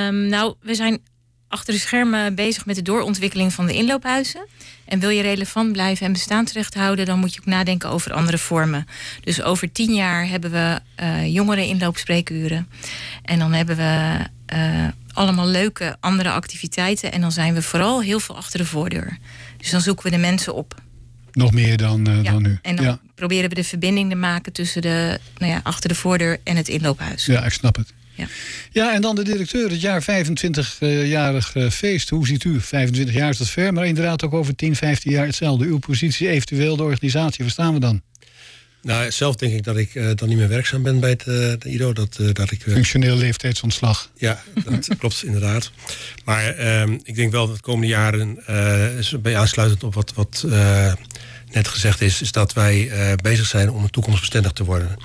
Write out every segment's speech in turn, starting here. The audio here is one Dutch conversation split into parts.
We zijn achter de schermen bezig met de doorontwikkeling van de inloophuizen. En wil je relevant blijven en bestaansrecht houden, dan moet je ook nadenken over andere vormen. Dus over 10 jaar hebben we jongeren inloopspreekuren. En dan hebben we allemaal leuke andere activiteiten. En dan zijn we vooral heel veel achter de voordeur. Dus dan zoeken we de mensen op. Nog meer dan nu. En dan proberen we de verbinding te maken tussen de achter de voordeur en het inloophuis. Ja, ik snap het. Ja, en dan de directeur, het jaar 25-jarig feest. Hoe ziet u? 25 jaar is dat ver, maar inderdaad ook over 10, 15 jaar hetzelfde. Uw positie, eventueel de organisatie, waar staan we dan? Nou, zelf denk ik dat ik dan niet meer werkzaam ben bij het IDO. Dat ik functioneel leeftijdsontslag. Ja, dat klopt inderdaad. Maar ik denk wel dat de komende jaren, bij aansluitend op wat net gezegd is dat wij bezig zijn om toekomstbestendig te worden.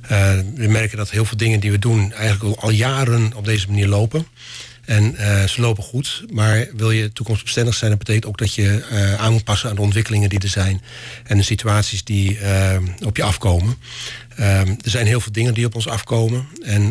We merken dat heel veel dingen die we doen eigenlijk al jaren op deze manier lopen. En ze lopen goed, maar wil je toekomstbestendig zijn, dat betekent ook dat je aan moet passen aan de ontwikkelingen die er zijn en de situaties die op je afkomen. Er zijn heel veel dingen die op ons afkomen.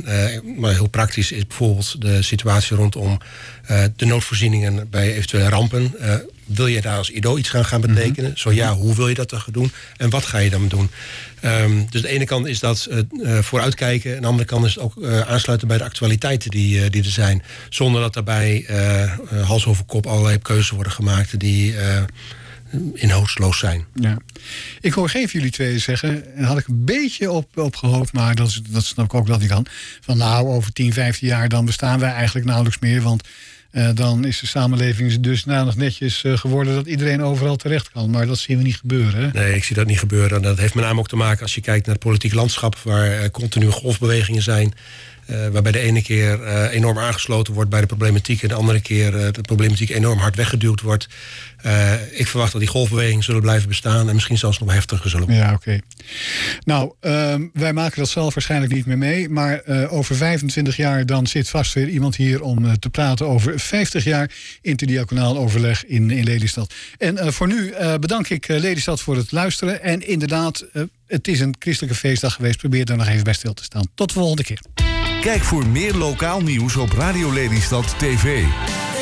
Maar heel praktisch is bijvoorbeeld de situatie rondom de noodvoorzieningen bij eventuele rampen. Wil je daar als IDO iets gaan betekenen? Zo ja, hoe wil je dat dan gaan doen? En wat ga je dan doen? Dus de ene kant is dat vooruitkijken. En de andere kant is het ook aansluiten bij de actualiteiten die er zijn. Zonder dat daarbij hals over kop allerlei keuzes worden gemaakt die inhoudsloos zijn. Ja. Ik hoor geen van jullie twee zeggen, en had ik een beetje op gehoopt, maar dat snap ik ook dat ik kan. Van over 10, 15 jaar dan bestaan wij eigenlijk nauwelijks meer, want dan is de samenleving dusdanig netjes geworden dat iedereen overal terecht kan. Maar dat zien we niet gebeuren. Hè? Nee, ik zie dat niet gebeuren. En dat heeft met name ook te maken als je kijkt naar het politieke landschap, waar continu golfbewegingen zijn. Waarbij de ene keer enorm aangesloten wordt bij de problematiek en de andere keer de problematiek enorm hard weggeduwd wordt. Ik verwacht dat die golfbewegingen zullen blijven bestaan en misschien zelfs nog heftiger zullen worden. Ja, oké. Nou, wij maken dat zelf waarschijnlijk niet meer mee, maar over 25 jaar dan zit vast weer iemand hier om te praten over 50 jaar interdiaconaal overleg in Lelystad. En voor nu bedank ik Lelystad voor het luisteren. En inderdaad, het is een christelijke feestdag geweest. Probeer daar nog even bij stil te staan. Tot de volgende keer. Kijk voor meer lokaal nieuws op Radio Lelystad TV.